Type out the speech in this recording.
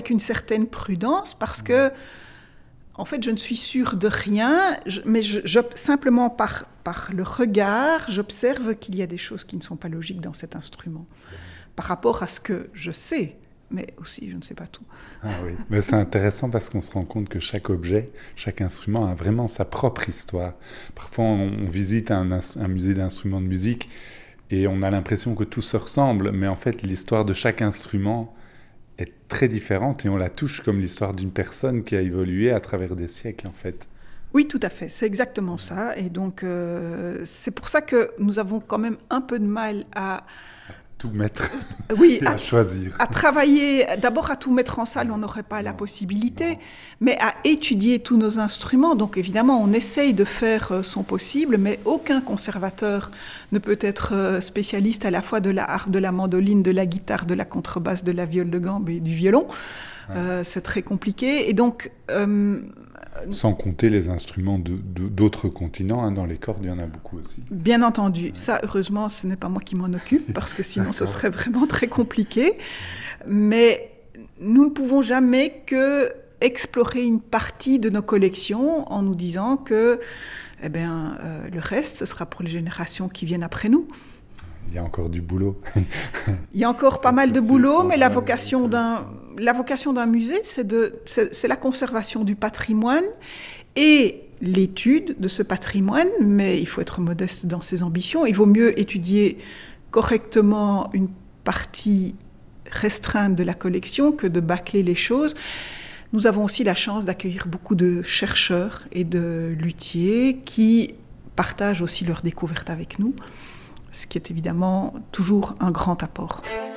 avec une certaine prudence parce que, en fait, je ne suis sûre de rien, mais simplement par le regard, j'observe qu'il y a des choses qui ne sont pas logiques dans cet instrument par rapport à ce que je sais. Mais aussi, je ne sais pas tout. Ah oui, mais c'est intéressant parce qu'on se rend compte que chaque objet, chaque instrument a vraiment sa propre histoire. Parfois, on visite un musée d'instruments de musique et on a l'impression que tout se ressemble, mais en fait, l'histoire de chaque instrument est très différente et on la touche comme l'histoire d'une personne qui a évolué à travers des siècles, en fait. Oui, tout à fait, c'est exactement ça. Et donc, c'est pour ça que nous avons quand même un peu de mal à tout mettre et à choisir. À travailler, d'abord à tout mettre en salle, on n'aurait pas la possibilité, mais à étudier tous nos instruments. Donc évidemment, on essaye de faire son possible, mais aucun conservateur ne peut être spécialiste à la fois de la harpe, de la mandoline, de la guitare, de la contrebasse, de la viole de gambe et du violon. C'est très compliqué. Et donc... sans compter les instruments d'autres continents, dans les cordes, il y en a beaucoup aussi. Bien entendu. Ça, heureusement, ce n'est pas moi qui m'en occupe, parce que sinon, ce serait vraiment très compliqué. Mais nous ne pouvons jamais que explorer une partie de nos collections en nous disant que le reste, ce sera pour les générations qui viennent après nous. Il y a encore du boulot. Il y a encore pas mal de boulot, mais la vocation d'un musée, c'est la conservation du patrimoine et l'étude de ce patrimoine, mais il faut être modeste dans ses ambitions. Il vaut mieux étudier correctement une partie restreinte de la collection que de bâcler les choses. Nous avons aussi la chance d'accueillir beaucoup de chercheurs et de luthiers qui partagent aussi leurs découvertes avec nous, ce qui est évidemment toujours un grand apport.